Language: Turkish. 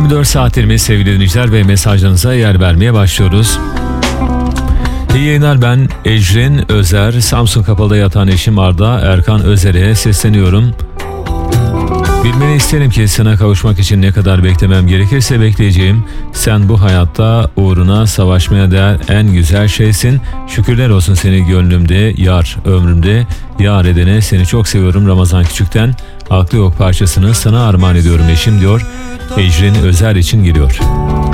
24 saatlerimiz sevgili dinleyiciler ve mesajlarınıza yer vermeye başlıyoruz. İyi yayınlar, ben Ecrin Özer. Samsun Kapalı'da yatan eşim Arda Erkan Özer'e sesleniyorum. Bilmeni isterim ki sana kavuşmak için ne kadar beklemem gerekirse bekleyeceğim. Sen bu hayatta uğruna savaşmaya değer en güzel şeysin. Şükürler olsun seni gönlümde, yar ömrümde, yar edene seni çok seviyorum. Ramazan Küçük'ten Aklı Yok parçasını sana armağan ediyorum eşim diyor. Ecrin Özer için geliyor.